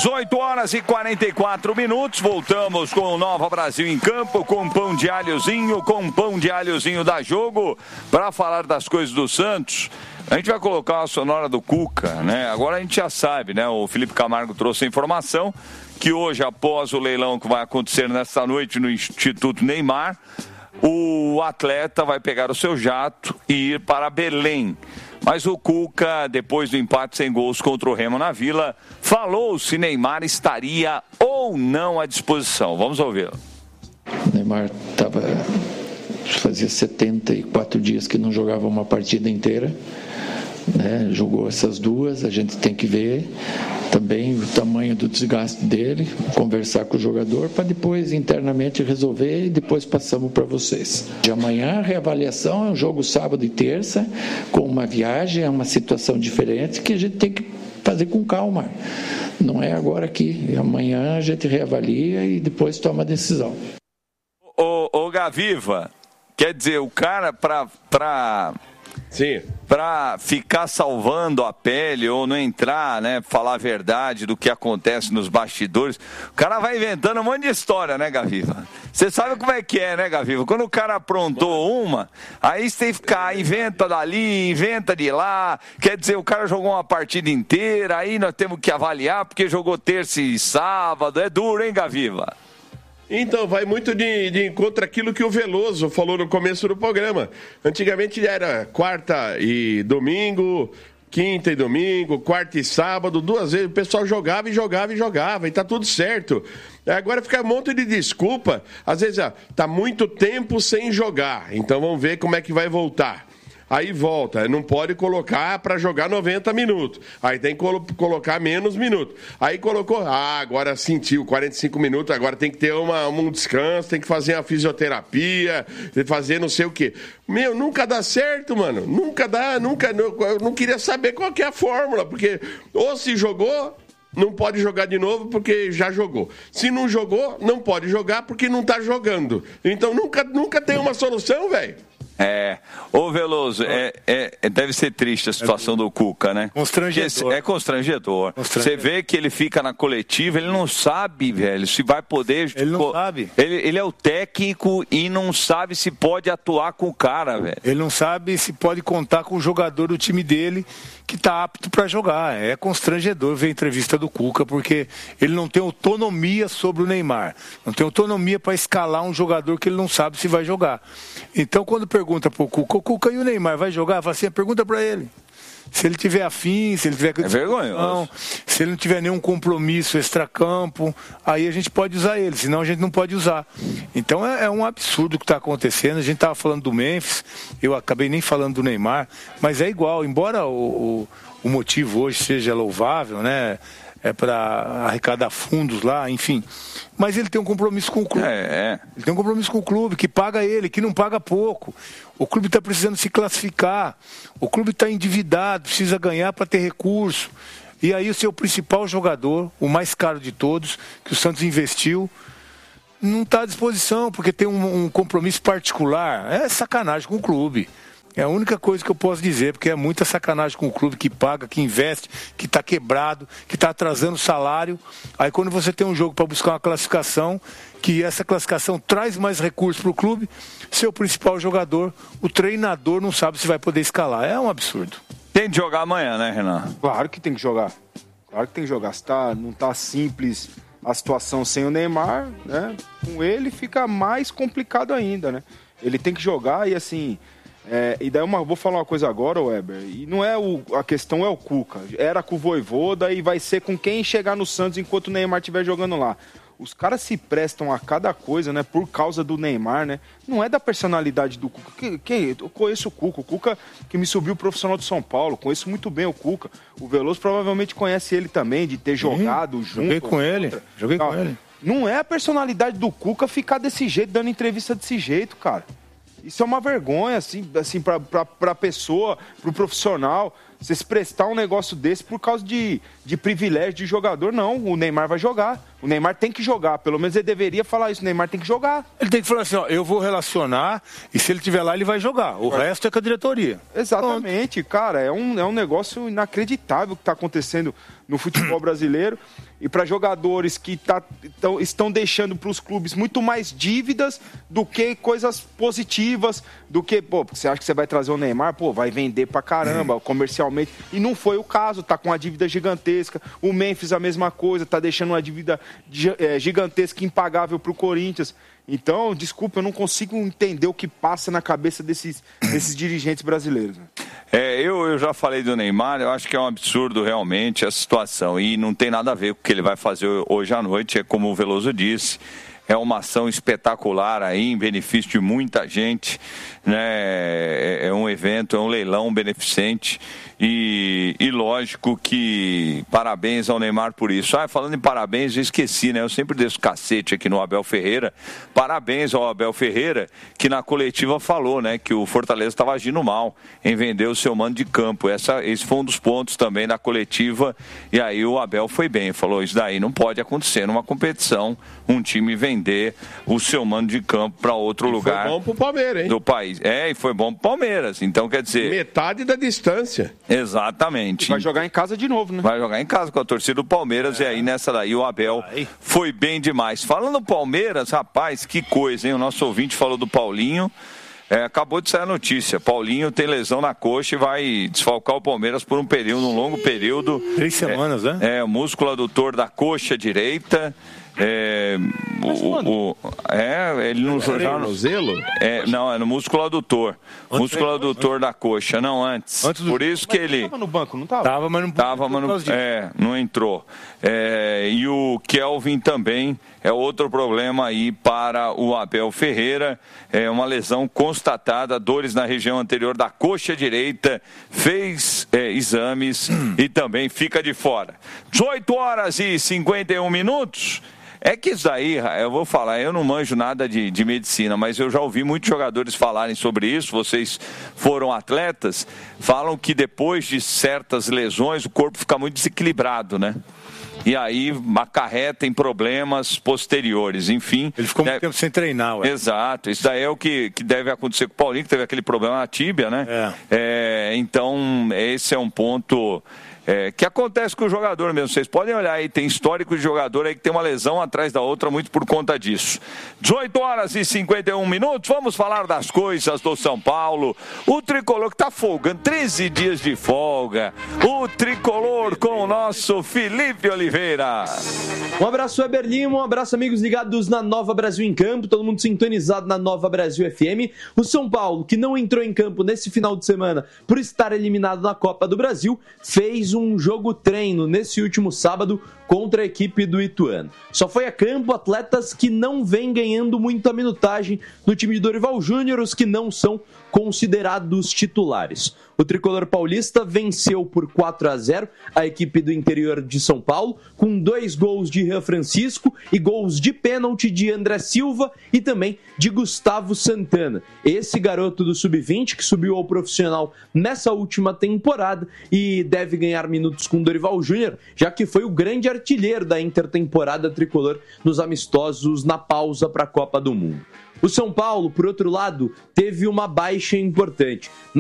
18 horas e 44 minutos, voltamos com o Nova Brasil em campo, com pão de alhozinho da Jogo, para falar das coisas do Santos. A gente vai colocar a sonora do Cuca, né? Agora a gente já sabe, né? O Felipe Camargo trouxe a informação que hoje, após o leilão que vai acontecer nesta noite no Instituto Neymar, o atleta vai pegar o seu jato e ir para Belém. Mas o Cuca, depois do empate sem gols contra o Remo na Vila, falou se Neymar estaria ou não à disposição. Vamos ouvi-lo. O Neymar fazia 74 dias que não jogava uma partida inteira, né? Jogou essas duas, a gente tem que ver também o tamanho do desgaste dele, conversar com o jogador para depois internamente resolver e depois passamos para vocês. De amanhã a reavaliação é um jogo sábado e terça, com uma viagem, é uma situação diferente que a gente tem que fazer com calma. Não é agora aqui, amanhã a gente reavalia e depois toma a decisão. Ô Gaviva, quer dizer, o cara Sim. Pra ficar salvando a pele ou não entrar, né, falar a verdade do que acontece nos bastidores, o cara vai inventando um monte de história, né, Gaviva? Você sabe como é que é, né, Gaviva? Quando o cara aprontou uma, aí você tem que ficar, inventa dali, inventa de lá, quer dizer, o cara jogou uma partida inteira, aí nós temos que avaliar porque jogou terça e sábado, é duro, hein, Gaviva? Então, vai muito de encontro àquilo que o Veloso falou no começo do programa. Antigamente era quarta e domingo, quinta e domingo, quarta e sábado, 2 vezes. O pessoal jogava e tá tudo certo. Agora fica um monte de desculpa. Às vezes, tá muito tempo sem jogar, então vamos ver como é que vai voltar. Aí volta, não pode colocar para jogar 90 minutos. Aí tem que colocar menos minutos. Aí colocou, agora sentiu 45 minutos, agora tem que ter um descanso, tem que fazer uma fisioterapia, fazer não sei o quê. Meu, nunca dá certo, mano. Nunca dá, eu não queria saber qual que é a fórmula, porque ou se jogou, não pode jogar de novo porque já jogou. Se não jogou, não pode jogar porque não tá jogando. Então nunca tem uma solução, velho. Ô Veloso, deve ser triste a situação do Cuca, né? Constrangedor. É constrangedor. Você vê que ele fica na coletiva, ele não sabe, velho, se vai poder... Ele não sabe. Ele é o técnico e não sabe se pode atuar com o cara, velho. Ele não sabe se pode contar com o jogador do time dele que tá apto para jogar. É constrangedor ver a entrevista do Cuca, porque ele não tem autonomia sobre o Neymar. Não tem autonomia para escalar um jogador que ele não sabe se vai jogar. Então, quando pergunta pro Cuca, o Cuca e o Neymar vai jogar? Fala assim, pergunta para ele. Se ele tiver afim, se ele tiver... vergonhoso. Se ele não tiver nenhum compromisso extracampo, aí a gente pode usar ele, senão a gente não pode usar. Então é um absurdo o que está acontecendo. A gente estava falando do Memphis, eu acabei nem falando do Neymar, mas é igual, embora o motivo hoje seja louvável, né? É para arrecadar fundos lá, enfim. Mas ele tem um compromisso com o clube. Ele tem um compromisso com o clube, que paga ele, que não paga pouco. O clube está precisando se classificar. O clube está endividado, precisa ganhar para ter recurso. E aí o seu principal jogador, o mais caro de todos, que o Santos investiu, não está à disposição, porque tem um compromisso particular. É sacanagem com o clube. É a única coisa que eu posso dizer, porque é muita sacanagem com o clube que paga, que investe, que está quebrado, que está atrasando o salário. Aí quando você tem um jogo para buscar uma classificação, que essa classificação traz mais recursos para o clube, seu principal jogador, o treinador não sabe se vai poder escalar. É um absurdo. Tem de jogar amanhã, né, Renan? Claro que tem que jogar. Claro que tem que jogar. Se não tá simples a situação sem o Neymar, né? Com ele fica mais complicado ainda, né? Ele tem que jogar e assim... e daí vou falar uma coisa agora, Weber, e não é a questão é o Cuca, era com o Vojvoda e vai ser com quem chegar no Santos enquanto o Neymar estiver jogando lá. Os caras se prestam a cada coisa, né, por causa do Neymar, né, não é da personalidade do Cuca. Eu conheço o Cuca que me subiu profissional de São Paulo, conheço muito bem o Cuca, o Veloso provavelmente conhece ele também, de ter jogado junto. Joguei com ele. Não é a personalidade do Cuca ficar desse jeito, dando entrevista desse jeito, cara. Isso é uma vergonha, assim pra pessoa, pro profissional, você se prestar um negócio desse por causa de privilégio de jogador. Não, o Neymar vai jogar. O Neymar tem que jogar, pelo menos ele deveria falar isso, o Neymar tem que jogar. Ele tem que falar assim, ó, eu vou relacionar e se ele estiver lá ele vai jogar, o resto é com a diretoria. Exatamente, cara, é um negócio inacreditável que está acontecendo no futebol brasileiro. E para jogadores que estão deixando para os clubes muito mais dívidas do que coisas positivas, do que, você acha que você vai trazer o Neymar, vai vender pra caramba, comercialmente. E não foi o caso, tá com uma dívida gigantesca. O Memphis a mesma coisa, tá deixando uma dívida gigantesca, impagável pro Corinthians. Então, desculpa, eu não consigo entender o que passa na cabeça desses dirigentes brasileiros. Eu já falei do Neymar, eu acho que é um absurdo realmente a situação e não tem nada a ver com o que ele vai fazer hoje à noite, é como o Veloso disse, é uma ação espetacular aí, em benefício de muita gente, né? É um evento, é um leilão beneficente e lógico que parabéns ao Neymar por isso. Falando em parabéns, eu esqueci, né? Eu sempre desço cacete aqui no Abel Ferreira. Parabéns ao Abel Ferreira, que na coletiva falou, né, que o Fortaleza estava agindo mal em vender o seu mando de campo. Esse foi um dos pontos também da coletiva e aí o Abel foi bem, falou, isso daí não pode acontecer numa competição, um time vender o seu mando de campo para outro lugar. Foi bom pro Palmeiras, hein? Do país. E foi bom pro Palmeiras. Então, quer dizer... metade da distância. Exatamente. E vai jogar em casa de novo, né? Vai jogar em casa com a torcida do Palmeiras e aí nessa daí o Abel foi bem demais. Falando do Palmeiras, rapaz, que coisa, hein? O nosso ouvinte falou do Paulinho. Acabou de sair a notícia. Paulinho tem lesão na coxa e vai desfalcar o Palmeiras por um longo período. 3 semanas, né? O músculo adutor da coxa direita. Ele não jogava no zelo? Não, é no músculo adutor. Músculo adutor da coxa, não antes. Por isso que ele. Tava no banco, não tava? Tava, mas não entrou. E o Kelvin também é outro problema aí para o Abel Ferreira. É uma lesão constatada, dores na região anterior da coxa direita, fez exames e também fica de fora. 18h51. É que isso aí, eu vou falar, eu não manjo nada de medicina, mas eu já ouvi muitos jogadores falarem sobre isso, vocês foram atletas, falam que depois de certas lesões o corpo fica muito desequilibrado, né? E aí acarreta em problemas posteriores, enfim. Ele ficou muito tempo sem treinar. Exato, isso daí é o que deve acontecer com o Paulinho, que teve aquele problema na tíbia, né? Então, esse é um ponto... que acontece com o jogador mesmo, vocês podem olhar aí, tem histórico de jogador aí que tem uma lesão atrás da outra, muito por conta disso. 18h51, vamos falar das coisas do São Paulo, o Tricolor que tá folgando, 13 dias de folga, o Tricolor com o nosso Felipe Oliveira. Um abraço, Weber Lima, um abraço, amigos ligados na Nova Brasil em Campo, todo mundo sintonizado na Nova Brasil FM. O São Paulo, que não entrou em campo nesse final de semana por estar eliminado na Copa do Brasil, fez um jogo treino nesse último sábado contra a equipe do Ituano. Só foi a campo atletas que não vêm ganhando muita minutagem no time de Dorival Júnior, os que não são considerados titulares. O tricolor paulista venceu por 4-0 a equipe do interior de São Paulo, com 2 gols de Rian Francisco e gols de pênalti de André Silva e também de Gustavo Santana. Esse garoto do Sub-20 que subiu ao profissional nessa última temporada e deve ganhar minutos com Dorival Júnior, já que foi o grande artilheiro da intertemporada tricolor nos amistosos na pausa para a Copa do Mundo. O São Paulo, por outro lado, teve uma baixa importante.